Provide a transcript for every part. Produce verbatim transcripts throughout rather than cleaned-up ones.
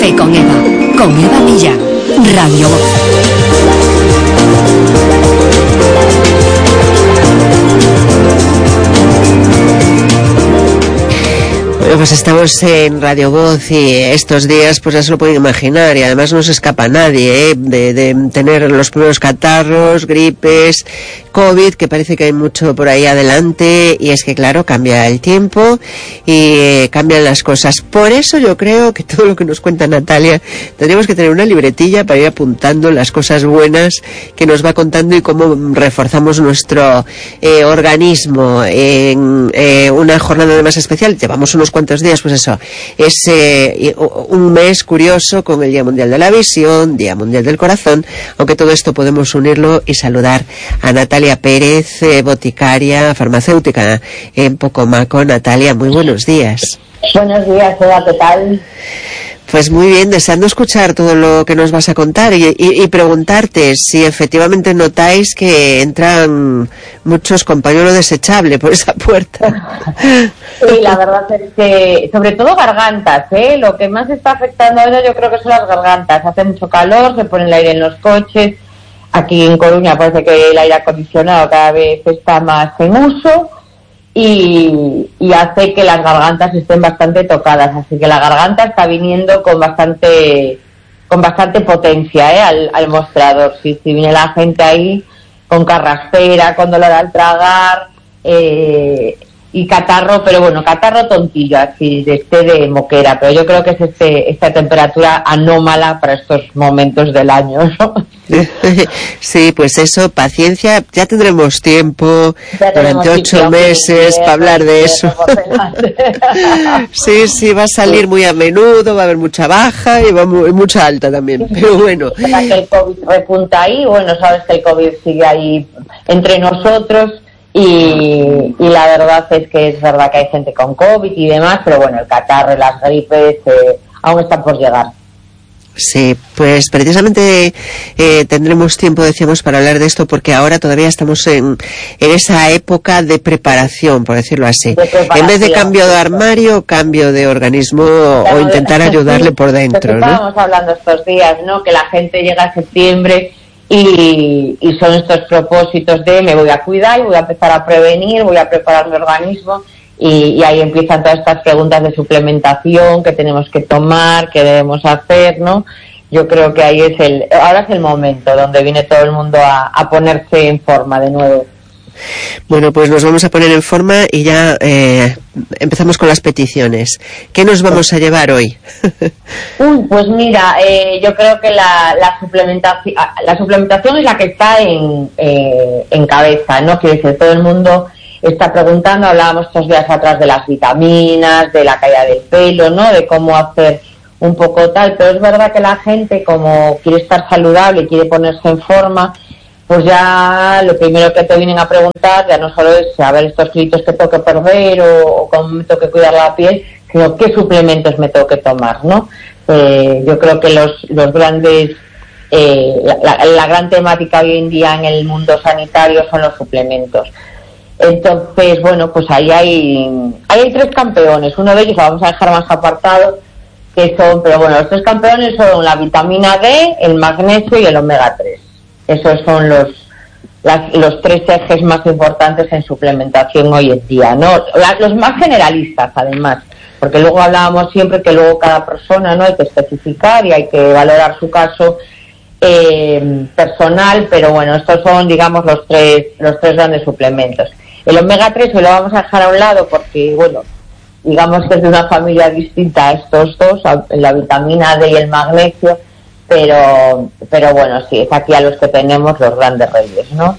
Café con Eva, con Eva Millán, Radio Voz. Pues estamos en Radio Voz y estos días pues ya se lo pueden imaginar, y además no se escapa nadie ¿eh? de, de tener los primeros catarros, gripes, COVID, que parece que hay mucho por ahí adelante, y es que claro, cambia el tiempo y eh, cambian las cosas. Por eso yo creo que todo lo que nos cuenta Natalia tendríamos que tener una libretilla para ir apuntando las cosas buenas que nos va contando y cómo reforzamos nuestro eh, organismo en eh, una jornada además especial. Llevamos unos cuantos días, pues eso, es eh, un mes curioso con el Día Mundial de la Visión, Día Mundial del Corazón, aunque todo esto podemos unirlo y saludar a Natalia Pérez, eh, boticaria, farmacéutica en Pocomaco. Natalia, muy buenos días. Buenos días, Eva, ¿qué tal? Pues muy bien, deseando escuchar todo lo que nos vas a contar y, y, y preguntarte si efectivamente notáis que entran muchos con pañuelo desechable por esa puerta. Sí, la verdad es que, sobre todo gargantas, ¿eh? Lo que más está afectando ahora yo creo que son las gargantas. Hace mucho calor, se pone el aire en los coches. Aquí en Coruña parece que el aire acondicionado cada vez está más en uso. Y, y hace que las gargantas estén bastante tocadas, así que la garganta está viniendo con bastante con bastante potencia ¿eh? al, al mostrador. Sí, sí, viene la gente ahí con carraspera, con dolor al tragar eh, y catarro, pero bueno, catarro tontillo, así de este de moquera, pero yo creo que es este esta temperatura anómala para estos momentos del año, ¿no? Sí, pues eso, paciencia, ya tendremos tiempo ya tenemos durante ocho meses para hablar de eso. Sí, sí, va a salir muy a menudo, va a haber mucha baja y va muy, mucha alta también, pero bueno. Para que el COVID repunta ahí, bueno, sabes que el COVID sigue ahí entre nosotros y, y la verdad es que es verdad que hay gente con COVID y demás, pero bueno, el catarro y las gripes eh, aún están por llegar. Sí, pues precisamente eh, tendremos tiempo, decíamos, para hablar de esto, porque ahora todavía estamos en, en esa época de preparación, por decirlo así. De en vez de cambio de armario, cambio de organismo claro, o intentar ayudarle por dentro, ¿no? Estábamos hablando estos días, ¿no? Que la gente llega a septiembre y, y son estos propósitos de me voy a cuidar y voy a empezar a prevenir, voy a preparar mi organismo. Y, y ahí empiezan todas estas preguntas de suplementación que tenemos que tomar, que debemos hacer, ¿no? Yo creo que ahí es el, ahora es el momento donde viene todo el mundo a, a ponerse en forma de nuevo. Bueno, pues nos vamos a poner en forma y ya eh, empezamos con las peticiones. ¿Qué nos vamos a llevar hoy? Uy, pues mira, eh, yo creo que la, la suplementación, la suplementación es la que está en, eh, en cabeza, ¿no? Quiere decir, todo el mundo está preguntando, hablábamos estos días atrás de las vitaminas, de la caída del pelo, ¿no? De cómo hacer un poco tal, pero es verdad que la gente, como quiere estar saludable y quiere ponerse en forma, pues ya lo primero que te vienen a preguntar ya no solo es saber estos kilitos que tengo que perder o, o cómo me tengo que cuidar la piel, sino qué suplementos me tengo que tomar, ¿no? Eh, yo creo que los, los grandes, eh, la, la, la gran temática hoy en día en el mundo sanitario son los suplementos. Entonces, bueno, pues ahí hay, ahí hay tres campeones. Uno de ellos lo vamos a dejar más apartado, que son, pero bueno, los tres campeones son la vitamina D, el magnesio y el omega tres. Esos son los las, los tres ejes más importantes en suplementación hoy en día, ¿no? Los más generalistas, además, porque luego hablábamos siempre que luego cada persona, ¿no? Hay que especificar y hay que valorar su caso eh, personal, pero bueno, estos son, digamos, los tres los tres grandes suplementos. El omega tres hoy lo vamos a dejar a un lado porque, bueno, digamos que es de una familia distinta a estos dos, a la vitamina D y el magnesio, pero pero bueno, sí, es aquí a los que tenemos los grandes reyes, ¿no?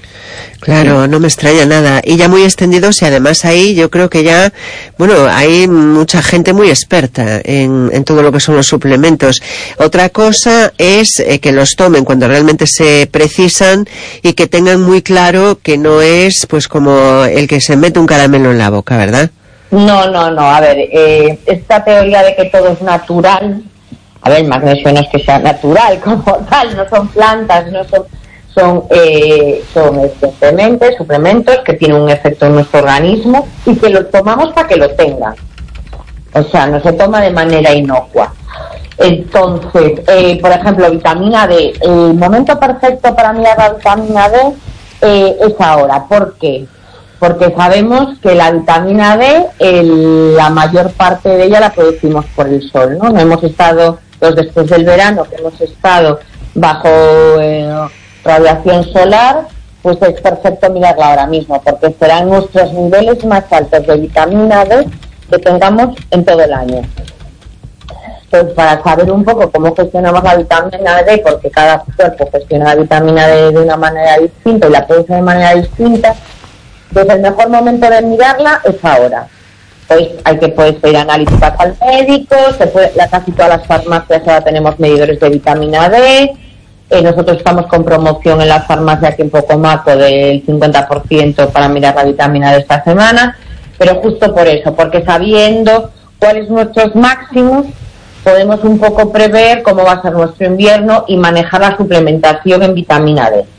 Claro, no me extraña nada. Y ya muy extendidos, y además ahí yo creo que ya, bueno, hay mucha gente muy experta en, en todo lo que son los suplementos. Otra cosa es eh, que los tomen cuando realmente se precisan y que tengan muy claro que no es pues como el que se mete un caramelo en la boca, ¿verdad? No, no, no. A ver, eh, esta teoría de que todo es natural, a ver, el magnesio no es que sea natural como tal, no son plantas, no son... Son, eh, son evidentemente suplementos que tienen un efecto en nuestro organismo y que los tomamos para que lo tengan. O sea, no se toma de manera inocua. Entonces, eh, por ejemplo, vitamina D. El momento perfecto para mirar la vitamina D eh, es ahora. ¿Por qué? Porque sabemos que la vitamina D, el, la mayor parte de ella la producimos por el sol, ¿no? No hemos estado, pues después del verano, que hemos estado bajo eh, radiación solar, pues es perfecto mirarla ahora mismo, porque serán nuestros niveles más altos de vitamina D que tengamos en todo el año. Pues para saber un poco cómo gestionamos la vitamina D, porque cada cuerpo gestiona la vitamina D de una manera distinta y la produce de manera distinta, pues el mejor momento de mirarla es ahora. Pues hay que pues, pedir analíticas al médico, se puede, la, casi todas las farmacias ahora tenemos medidores de vitamina D, eh, nosotros estamos con promoción en la farmacia aquí en Pocomaco del cincuenta por ciento para mirar la vitamina D esta semana, pero justo por eso, porque sabiendo cuáles nuestros máximos, podemos un poco prever cómo va a ser nuestro invierno y manejar la suplementación en vitamina D.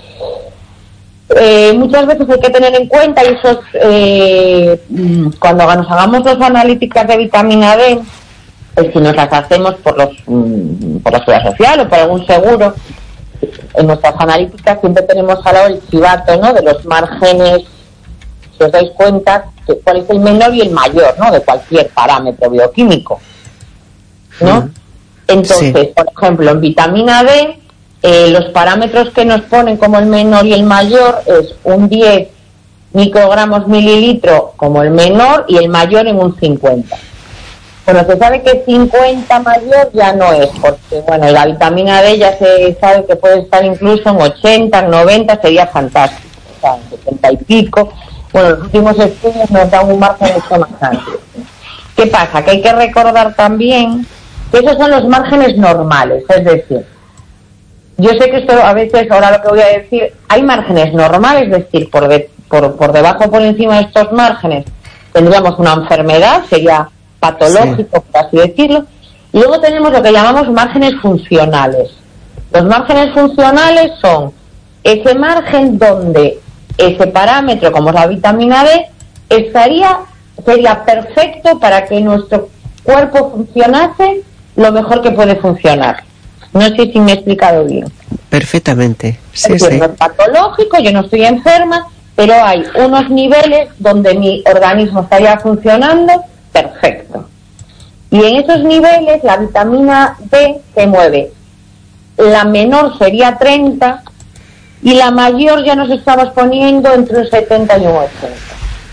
Eh, muchas veces hay que tener en cuenta, y eso es, eh, cuando nos hagamos las analíticas de vitamina D, pues si nos las hacemos por los mm, por la seguridad social o por algún seguro, en nuestras analíticas siempre tenemos al lado el chivato, ¿no?, de los márgenes, si os dais cuenta, que cuál es el menor y el mayor, ¿no?, de cualquier parámetro bioquímico, ¿no? Mm. Entonces, sí. Por ejemplo, en vitamina D, eh, los parámetros que nos ponen como el menor y el mayor es un diez microgramos mililitro como el menor y el mayor en un cincuenta. Bueno, se sabe que cincuenta mayor ya no es, porque bueno, la vitamina D ya se sabe que puede estar incluso en ochenta, noventa, sería fantástico, o sea, en setenta y pico. Bueno, los últimos estudios nos dan un margen mucho más amplio. ¿Qué pasa? Que hay que recordar también que esos son los márgenes normales, es decir, yo sé que esto a veces, ahora lo que voy a decir, hay márgenes normales, es decir, por, de, por, por debajo o por encima de estos márgenes tendríamos una enfermedad, sería patológico, sí, por así decirlo, y luego tenemos lo que llamamos márgenes funcionales. Los márgenes funcionales son ese margen donde ese parámetro, como es la vitamina D, estaría, sería perfecto para que nuestro cuerpo funcionase lo mejor que puede funcionar. No sé si me he explicado bien. Perfectamente. Sí, es decir, sí. No es patológico, yo no estoy enferma, pero hay unos niveles donde mi organismo estaría funcionando perfecto. Y en esos niveles la vitamina D se mueve. La menor sería treinta y la mayor ya nos estamos poniendo entre un setenta y un ochenta.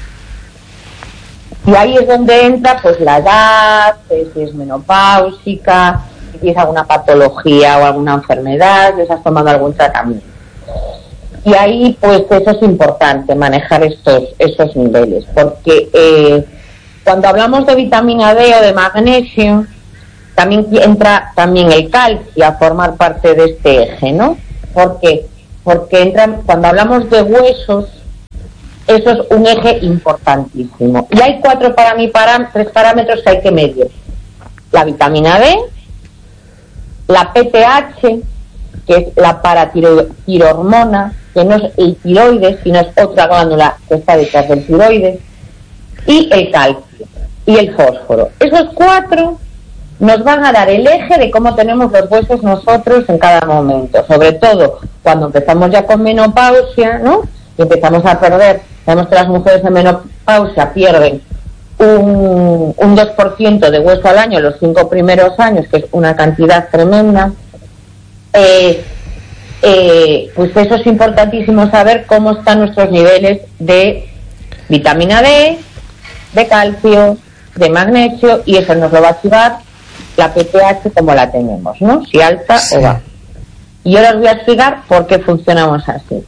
Y ahí es donde entra pues la edad, si es menopáusica, si tienes alguna patología o alguna enfermedad, si estás tomando algún tratamiento. Y ahí pues eso es importante, manejar estos, estos niveles, porque eh, cuando hablamos de vitamina D o de magnesio, también entra también el calcio a formar parte de este eje, ¿no? ¿Por qué? Porque entra, cuando hablamos de huesos, eso es un eje importantísimo. Y hay cuatro para mí, para, tres parámetros que hay que medir. La vitamina D, la P T H, que es la paratirohormona, que no es el tiroides, sino es otra glándula que está detrás del tiroides, y el calcio y el fósforo. Esos cuatro nos van a dar el eje de cómo tenemos los huesos nosotros en cada momento, sobre todo cuando empezamos ya con menopausia, ¿no? Y empezamos a perder, sabemos que las mujeres en menopausia pierden un, un dos por ciento de hueso al año los cinco primeros años, que es una cantidad tremenda. Eh, eh, pues eso es importantísimo saber cómo están nuestros niveles de vitamina D, de calcio, de magnesio, y eso nos lo va a activar la P T H como la tenemos, ¿no? Si alta sí. o baja. Y ahora os voy a explicar por qué funcionamos así.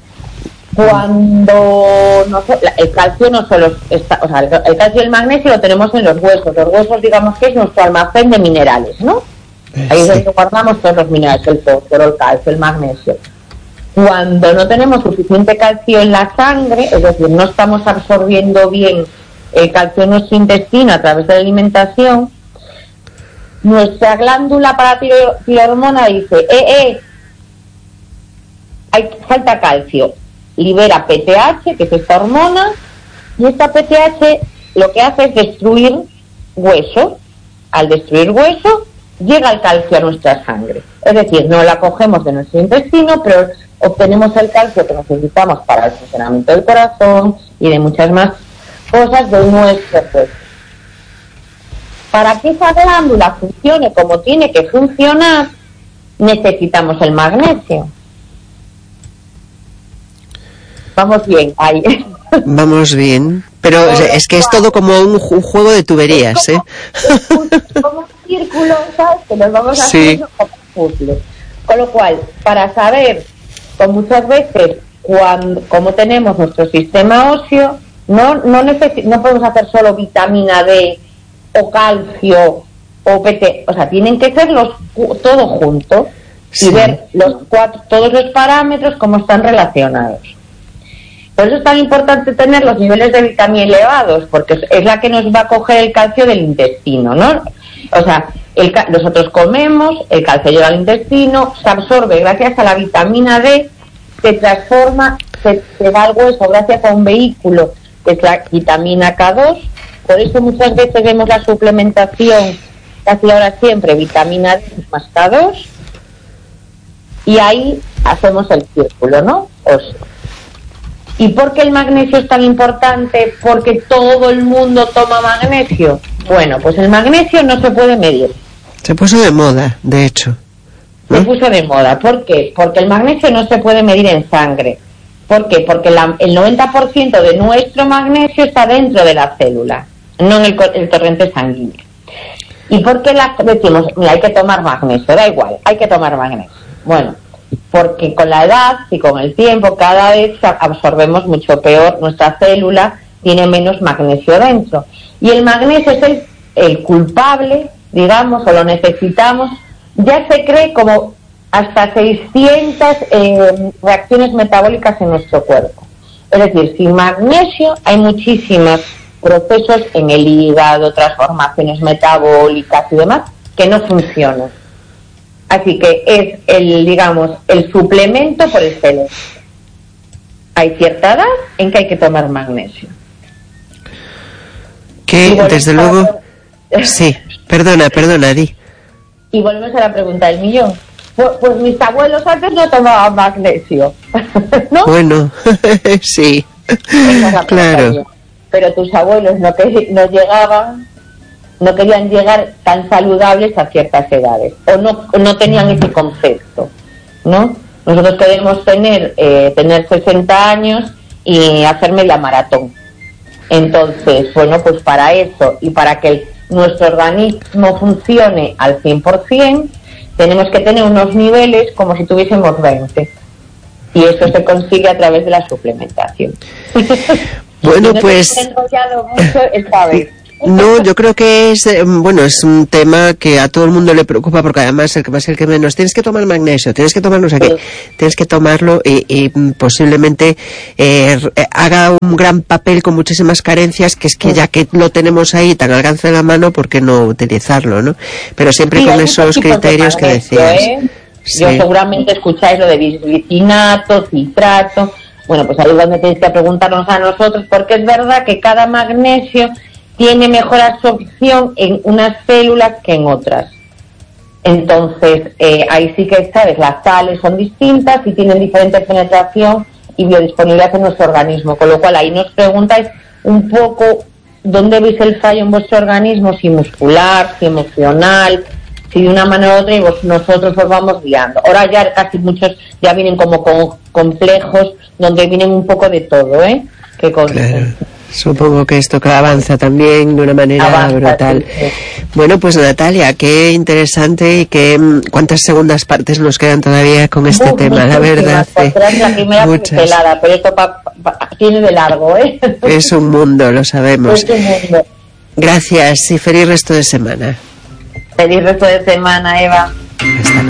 Cuando no sé, el calcio no solo está, o sea, el calcio y el magnesio lo tenemos en los huesos. Los huesos, digamos que es nuestro almacén de minerales, ¿no? Ahí es donde guardamos todos los minerales, el fósforo, el calcio, el magnesio. Cuando no tenemos suficiente calcio en la sangre, es decir, no estamos absorbiendo bien el calcio en nuestro intestino a través de la alimentación, nuestra glándula paratirohormona dice, eh, eh, hay, falta calcio, libera P T H, que es esta hormona, y esta P T H lo que hace es destruir hueso. Al destruir hueso, llega el calcio a nuestra sangre. Es decir, no la cogemos de nuestro intestino, pero obtenemos el calcio que necesitamos para el funcionamiento del corazón y de muchas más cosas de nuestro cuerpo. Para que esa glándula funcione como tiene que funcionar, necesitamos el magnesio. Vamos bien, ahí. Vamos bien, pero Por es que es todo como un, un juego de tuberías, ¿eh? Es como, es como un círculo, ¿sabes? Que nos vamos haciendo como un puzzle. Con lo cual, para saber, con muchas veces, cuando, cómo tenemos nuestro sistema óseo, no, no, necesi- no podemos hacer solo vitamina D o calcio o P T, o sea, tienen que ser los todo junto sí. y ver los cuatro, todos los parámetros cómo están relacionados. Por eso es tan importante tener los niveles de vitamina elevados, porque es la que nos va a coger el calcio del intestino, ¿no? O sea, el, nosotros comemos, el calcio llega al intestino, se absorbe gracias a la vitamina D, se transforma, se, se va al hueso gracias a un vehículo que es la vitamina K dos. Por eso muchas veces vemos la suplementación, casi ahora siempre, vitamina D más K dos, y ahí hacemos el círculo, ¿no? Óseo. ¿Y por qué el magnesio es tan importante? Porque todo el mundo toma magnesio. Bueno, pues el magnesio no se puede medir. Se puso de moda, de hecho, ¿no? Se puso de moda. ¿Por qué? Porque el magnesio no se puede medir en sangre. ¿Por qué? Porque la, el noventa por ciento de nuestro magnesio está dentro de la célula, no en el, el torrente sanguíneo. ¿Y por qué la, decimos, mira, hay que tomar magnesio? Da igual, hay que tomar magnesio. Bueno, porque con la edad y con el tiempo cada vez absorbemos mucho peor, nuestra célula tiene menos magnesio dentro. Y el magnesio es el, el culpable, digamos, o lo necesitamos, ya se cree como hasta seiscientas eh, reacciones metabólicas en nuestro cuerpo. Es decir, sin magnesio hay muchísimos procesos en el hígado, transformaciones metabólicas y demás, que no funcionan. Así que es el, digamos, el suplemento por excelencia. Hay cierta edad en que hay que tomar magnesio. Que, desde luego... Sí, perdona, perdona, di. Y volvemos a la pregunta del millón. Pues, pues mis abuelos antes no tomaban magnesio, ¿no? Bueno, sí, claro. Pero tus abuelos no, que, no llegaban... no querían llegar tan saludables a ciertas edades, o no no tenían ese concepto, ¿no? Nosotros queremos tener eh, tener sesenta años y hacer media maratón. Entonces, bueno, pues para eso y para que el, nuestro organismo funcione al cien por ciento, tenemos que tener unos niveles como si tuviésemos veinte. Y eso se consigue a través de la suplementación. Bueno, no pues... te he enrollado mucho esta vez. No, yo creo que es, eh, bueno, es un tema que a todo el mundo le preocupa, porque además el que más el que menos, tienes que tomar magnesio, tienes que tomar no sé qué, tienes que tomarlo y, y posiblemente eh, haga un gran papel con muchísimas carencias, que es que ya que lo tenemos ahí tan al alcance de la mano, ¿por qué no utilizarlo, no? Pero siempre sí, con esos criterios que decías. ¿eh? Sí. Yo seguramente escucháis lo de bisglicinato, citrato. Bueno, pues ahí es donde tenéis que preguntarnos a nosotros, porque es verdad que cada magnesio tiene mejor absorción en unas células que en otras. Entonces, eh, ahí sí que, ¿sabes? Las sales son distintas y tienen diferente penetración y biodisponibilidad en nuestro organismo. Con lo cual, ahí nos preguntáis un poco dónde veis el fallo en vuestro organismo, si muscular, si emocional, si de una manera u otra, y vos, nosotros os vamos guiando. Ahora ya casi muchos ya vienen como con complejos, donde vienen un poco de todo, ¿eh? Que con, claro. Supongo que esto avanza también de una manera avanza, brutal. Sí, sí. Bueno, pues Natalia, qué interesante y qué cuántas segundas partes nos quedan todavía con este Muy, tema, la verdad. Eh. La primera pincelada, pero esto pa, pa, tiene de largo, ¿eh? Es un mundo, lo sabemos. Es un mundo. Gracias y feliz resto de semana. Feliz resto de semana, Eva. Hasta